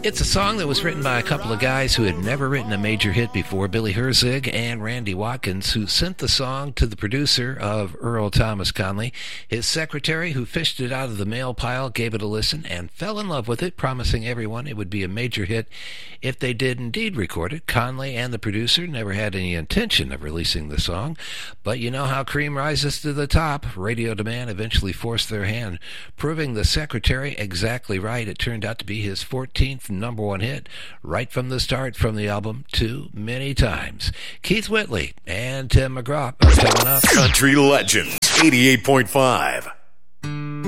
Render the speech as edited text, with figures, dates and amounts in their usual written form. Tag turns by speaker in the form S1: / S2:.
S1: It's a song that was written by a couple of guys who had never written a major hit before, Billy Herzig and Randy Watkins, who sent the song to the producer of Earl Thomas Conley. His secretary, who fished it out of the mail pile, gave it a listen and fell in love with it, promising everyone it would be a major hit if they did indeed record it. Conley and the producer never had any intention of releasing the song, but you know how cream rises to the top. Radio Demand eventually forced their hand, proving the secretary exactly right. It turned out to be his 14th number one hit right from the start from the album Too Many Times. Keith Whitley and Tim McGraw are coming up.
S2: Country Legends 88.5.